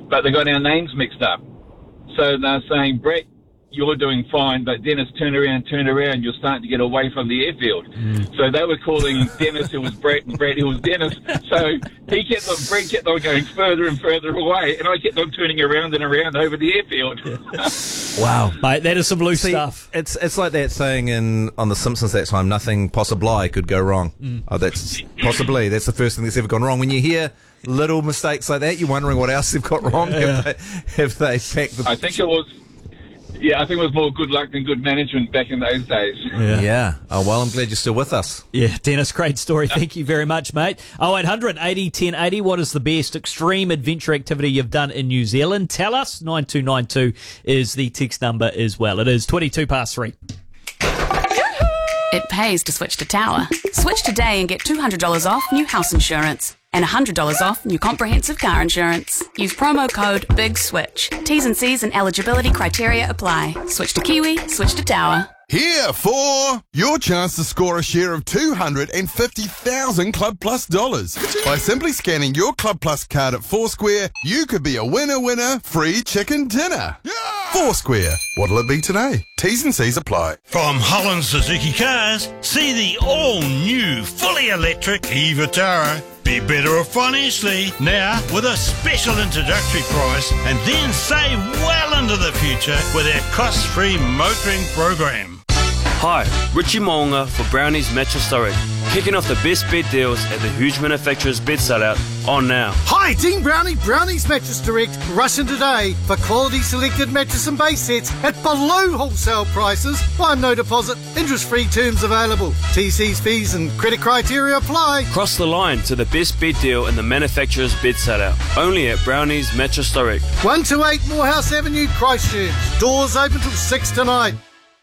but they got our names mixed up. So they're saying, Brett, you're doing fine, but Dennis, turn around, you're starting to get away from the airfield. So they were calling Dennis, who was Brett, and Brett, who was Dennis. So Brett kept on going further and further away, and I kept on turning around and around over the airfield. Wow. Mate, that is some loose stuff. It's like that saying on The Simpsons that time, nothing possibly could go wrong. That's the first thing that's ever gone wrong. When you hear little mistakes like that, you're wondering what else they've got wrong. Have they packed the... I think it was more good luck than good management back in those days. Yeah. Oh, well, I'm glad you're still with us. Yeah, Dennis, great story. Thank you very much, mate. 0800 80 1080. What is the best extreme adventure activity you've done in New Zealand? Tell us. 9292 is the text number as well. It is 22 past 3. It pays to switch to Tower. Switch today and get $200 off new house insurance and $100 off new comprehensive car insurance. Use promo code BIGSWITCH. T's and C's and eligibility criteria apply. Switch to Kiwi, switch to Tower. Here for your chance to score a share of $250,000 Club Plus dollars. By simply scanning your Club Plus card at Foursquare, you could be a winner, free chicken dinner. Yeah! Foursquare. What'll it be today? T's and C's apply. From Holland Suzuki Cars, see the all-new, fully electric e-Vitara. Be better off financially now with a special introductory price and then save well into the future with our cost-free motoring program. Hi, Richie Moonga for Brownie's Mattress Direct. Kicking off the best bed deals at the huge manufacturer's bed sellout on now. Hi, Dean Brownie, Brownie's Mattress Direct. Rush in today for quality selected mattress and base sets at below wholesale prices. No deposit, interest-free terms available. TC's fees and credit criteria apply. Cross the line to the best bed deal in the manufacturer's bed sellout. Only at Brownie's Mattress Direct. 128 Morehouse Avenue, Christchurch. Doors open till 6 tonight.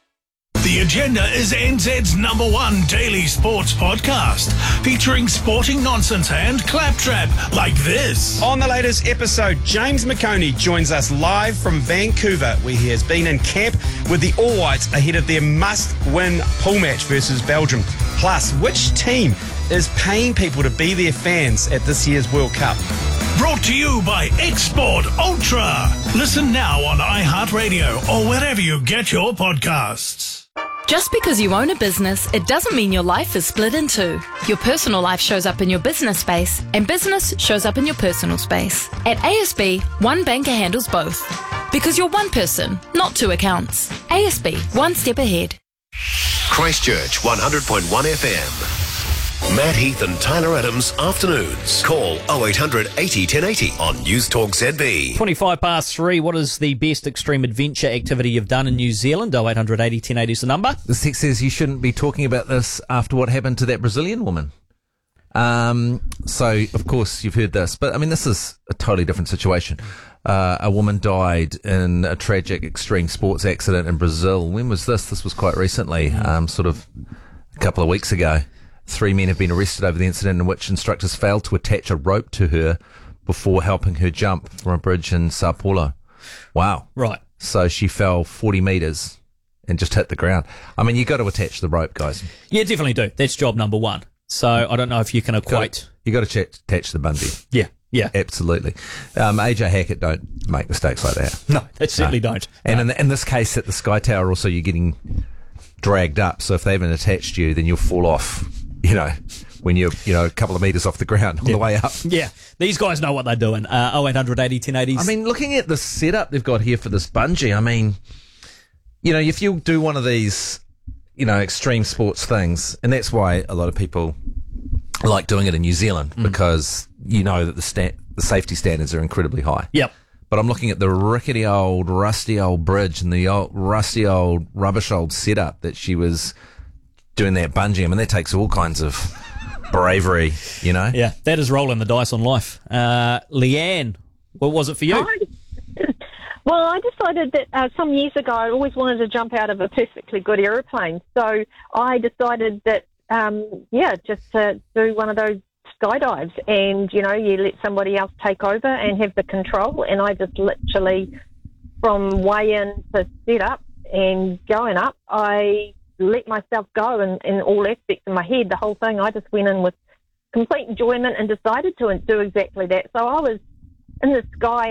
The Agenda is NZ's #1 daily sports podcast, featuring sporting nonsense and claptrap like this. On the latest episode, James McConey joins us live from Vancouver, where he has been in camp with the All Whites ahead of their must-win pool match versus Belgium. Plus, which team is paying people to be their fans at this year's World Cup? Brought to you by Export Ultra. Listen now on iHeartRadio or wherever you get your podcasts. Just because you own a business, it doesn't mean your life is split in two. Your personal life shows up in your business space, and business shows up in your personal space. At ASB, one banker handles both. Because you're one person, not two accounts. ASB, one step ahead. Christchurch 100.1 FM. Matt Heath and Tyler Adams afternoons. Call 0800 80 1080 on News Talk ZB. 25 past 3. What is the best extreme adventure activity you've done in New Zealand? 0800 80 1080 is the number. The text says you shouldn't be talking about this after what happened to that Brazilian woman. So, of course, you've heard this. But, I mean, this is a totally different situation. A woman died in a tragic extreme sports accident in Brazil. When was this? This was quite recently, sort of a couple of weeks ago. 3 men have been arrested over the incident in which instructors failed to attach a rope to her before helping her jump from a bridge in Sao Paulo. Wow. Right. So she fell 40 metres and just hit the ground. I mean, you got to attach the rope, guys. Yeah, definitely do. That's job number one. So I don't know if you can equate. You got to attach the bungee. Yeah. Absolutely. AJ Hackett, don't make mistakes like that. No, they certainly don't. And in this case at the Sky Tower also, you're getting dragged up. So if they haven't attached you, then you'll fall off, when you're, a couple of metres off the ground on the way up. Yeah, these guys know what they're doing. 0800 80 1080s. I mean, looking at the setup they've got here for this bungee, I mean, if you do one of these, extreme sports things, and that's why a lot of people like doing it in New Zealand, because that the safety standards are incredibly high. Yep. But I'm looking at the rickety old, rusty old bridge and the old, rusty old, rubbish old setup that she was doing that bungee. I mean, that takes all kinds of bravery, Yeah, that is rolling the dice on life. Leanne, what was it for you? Well, I decided that some years ago I always wanted to jump out of a perfectly good aeroplane. So I decided that, just to do one of those skydives and, you let somebody else take over and have the control. And I just literally, from way in to set up and going up, I let myself go in all aspects of my head, the whole thing. I just went in with complete enjoyment and decided to do exactly that. So I was in the sky